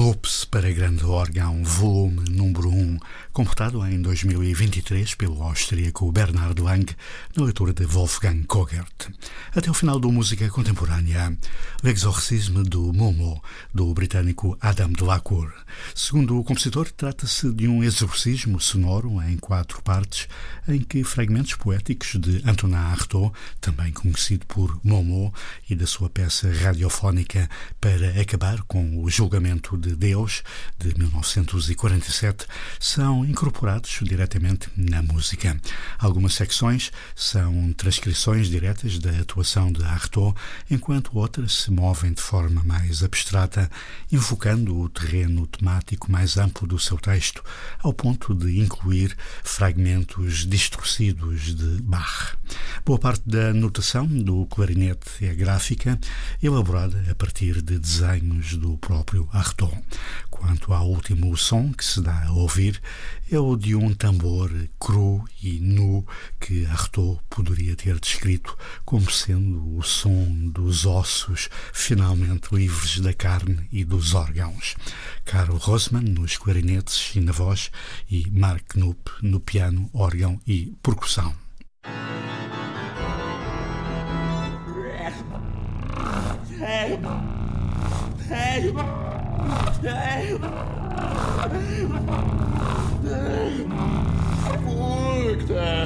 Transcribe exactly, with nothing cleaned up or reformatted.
Loops para grande órgão, volume número um, completado em dois mil e vinte e três pelo austríaco Bernhard Lang, na leitura de Wolfgang Kogert. Até o final do Música Contemporânea, L'Exorcisme do Momo, do britânico Adam Delacour. Segundo o compositor, trata-se de um exorcismo sonoro em quatro partes, em que fragmentos poéticos de Antonin Artaud, também conhecido por Momo, e da sua peça radiofónica Para Acabar com o Julgamento de Deus, de mil novecentos e quarenta e sete, são incorporados diretamente na música. Algumas secções são transcrições diretas da atuação de Artaud, enquanto outras se movem de forma mais abstrata, invocando o terreno temático mais amplo do seu texto, ao ponto de incluir fragmentos distorcidos de Bach. Boa parte da notação do clarinete é gráfica, elaborada a partir de desenhos do próprio Artaud. Quanto ao último som que se dá a ouvir, é o de um tambor cru e nu que Artaud poderia ter descrito como sendo o som dos ossos finalmente livres da carne e dos órgãos. Karl Rosman nos clarinetes e na voz e Mark Knupp no piano, órgão e percussão. Hey!